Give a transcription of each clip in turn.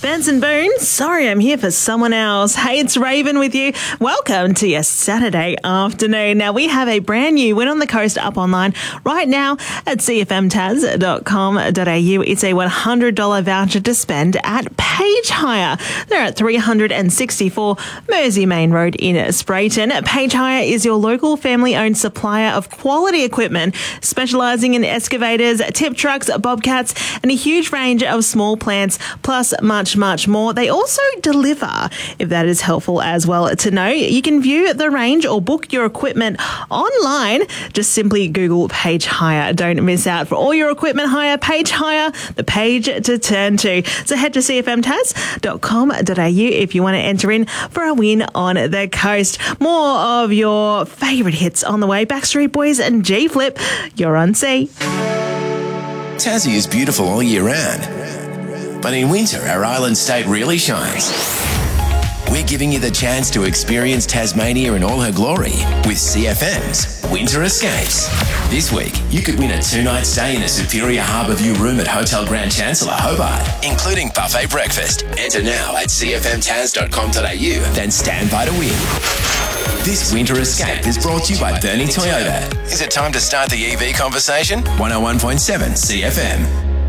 Benson Boone, sorry I'm here for someone else. Hey, it's Raven with you. Welcome to your Saturday afternoon. Now, we have a brand new Win on the Coast up online right now at cfmtaz.com.au. It's a $100 voucher to spend at Page Hire. They're at 364 Mersey Main Road in Sprayton. Page Hire is your local family-owned supplier of quality equipment, specialising in excavators, tip trucks, bobcats, and a huge range of small plants, plus much more. They also deliver, if that is helpful as well to know. You can view the range or book your equipment online. Just simply Google Page Hire. Don't miss out. For all your equipment hire, Page Hire, the page to turn to. So head to cfmtaz.com.au if you want to enter in for a win on the coast. More of your favourite hits on the way. Backstreet Boys and G-Flip, you're on C. Tassie is beautiful all year round. But in winter, our island state really shines. We're giving you the chance to experience Tasmania in all her glory with CFM's Winter Escapes. This week, you could win a 2-night stay in a Superior Harbour View room at Hotel Grand Chancellor, Hobart, including buffet breakfast. Enter now at cfmtaz.com.au, then stand by to win. This Winter Escape is brought to you by Bernie Toyota. Is it time to start the EV conversation? 101.7 CFM.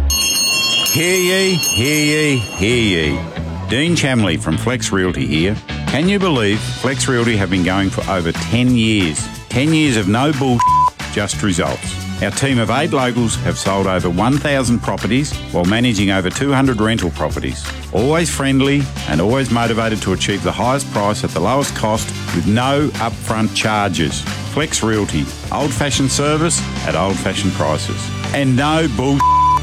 Hear ye, hear ye, hear ye. Dean Chamley from Flex Realty here. Can you believe Flex Realty have been going for over 10 years? 10 years of no bullshit, just results. Our team of 8 locals have sold over 1,000 properties while managing over 200 rental properties. Always friendly and always motivated to achieve the highest price at the lowest cost with no upfront charges. Flex Realty, old-fashioned service at old-fashioned prices. And no bullshit.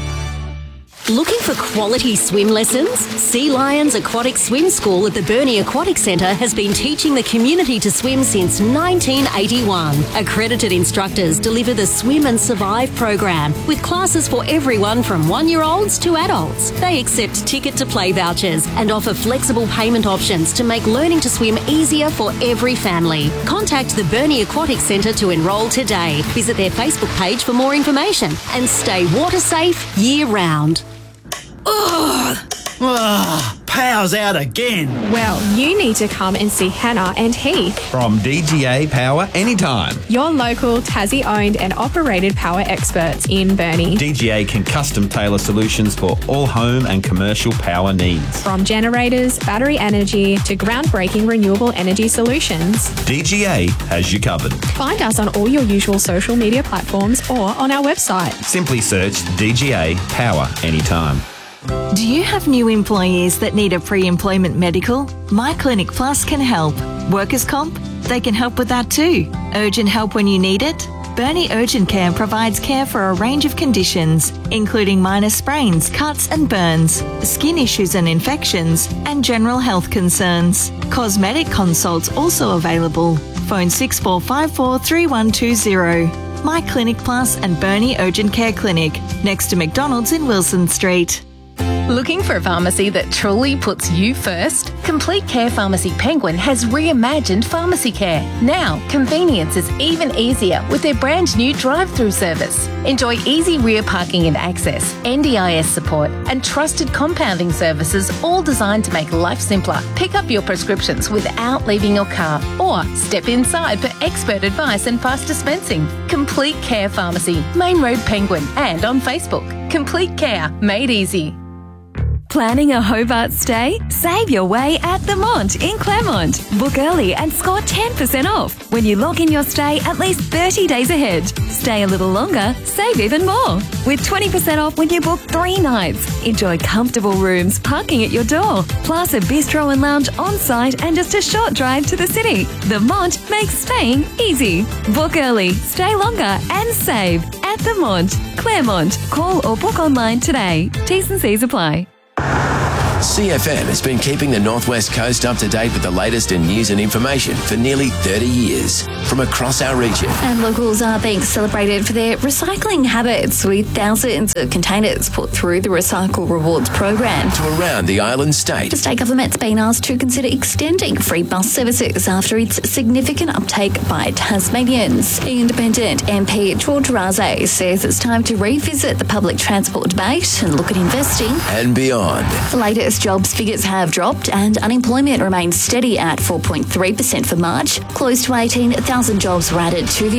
Looking for quality swim lessons? Sea Lions Aquatic Swim School at the Burnie Aquatic Centre has been teaching the community to swim since 1981. Accredited instructors deliver the Swim and Survive program with classes for everyone from 1-year-olds to adults. They accept ticket to play vouchers and offer flexible payment options to make learning to swim easier for every family. Contact the Burnie Aquatic Centre to enrol today. Visit their Facebook page for more information and stay water safe year round. Ugh! Power's out again. Well, you need to come and see Hannah and Heath from DGA Power Anytime, your local Tassie-owned and operated power experts in Burnie. DGA can custom tailor solutions for all home and commercial power needs. From generators, battery energy to groundbreaking renewable energy solutions, DGA has you covered. Find us on all your usual social media platforms or on our website. Simply search DGA Power Anytime. Do you have new employees that need a pre-employment medical? My Clinic Plus can help. Workers' comp? They can help with that too. Urgent help when you need it? Burnie Urgent Care provides care for a range of conditions, including minor sprains, cuts and burns, skin issues and infections, and general health concerns. Cosmetic consults also available. Phone 6454 3120. My Clinic Plus and Burnie Urgent Care Clinic, next to McDonald's in Wilson Street. Looking for a pharmacy that truly puts you first? Complete Care Pharmacy Penguin has reimagined pharmacy care. Now, convenience is even easier with their brand new drive-through service. Enjoy easy rear parking and access, NDIS support, and trusted compounding services, all designed to make life simpler. Pick up your prescriptions without leaving your car, or step inside for expert advice and fast dispensing. Complete Care Pharmacy, Main Road Penguin, and on Facebook. Complete Care, made easy. Planning a Hobart stay? Save your way at The Mont in Claremont. Book early and score 10% off when you log in your stay at least 30 days ahead. Stay a little longer, save even more. With 20% off when you book 3 nights. Enjoy comfortable rooms, parking at your door, plus a bistro and lounge on site and just a short drive to the city. The Mont makes staying easy. Book early, stay longer and save at The Mont, Claremont. Call or book online today. T's and C's apply. CFM has been keeping the Northwest Coast up to date with the latest in news and information for nearly 30 years from across our region. And locals are being celebrated for their recycling habits, with thousands of containers put through the Recycle Rewards program. To around the island state. The state government's been asked to consider extending free bus services after its significant uptake by Tasmanians. Independent MP George Raze says it's time to revisit the public transport debate and look at investing and beyond. The latest US jobs figures have dropped and unemployment remains steady at 4.3% for March. Close to 18,000 jobs were added to the